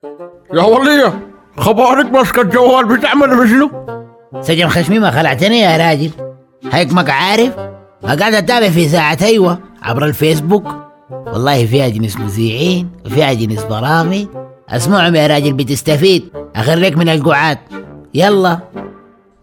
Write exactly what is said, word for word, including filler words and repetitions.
يا ولية، خبارك ماسكة الجوال بتعمل بشنو؟ سجن خشمي ما خلعتني يا راجل، هيك عارف. قاعد اتابع في ساعة ايوه عبر الفيسبوك، والله فيها جنس مذيعين وفيها جنس برامج، اسمعهم يا راجل بتستفيد، اخرك من القعاد. يلا